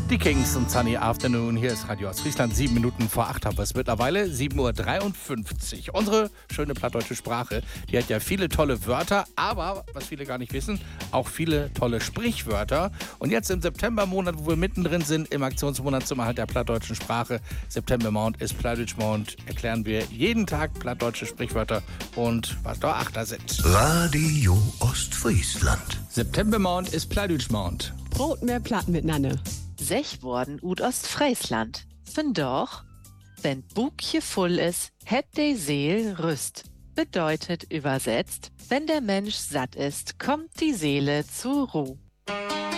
Die Kings und Sunny Afternoon. Hier ist Radio Ostfriesland. 7 Minuten vor 8 haben wir es mittlerweile. 7:53 Uhr. Unsere schöne plattdeutsche Sprache, die hat ja viele tolle Wörter, aber, was viele gar nicht wissen, auch viele tolle Sprichwörter. Und jetzt im Septembermonat, wo wir mittendrin sind, im Aktionsmonat zum Erhalt der plattdeutschen Sprache, Septembermonat ist Plattdeutschmonat, erklären wir jeden Tag plattdeutsche Sprichwörter und was da Achter sind. Radio Ostfriesland. Septembermonat ist Plattdeutschmonat. Brot mehr Platt miteinander. Sech worden ut Ostfriesland. Fin doch, wenn Bukje voll is, het de Seel rüst. Bedeutet übersetzt, wenn der Mensch satt ist, kommt die Seele zur Ruhe.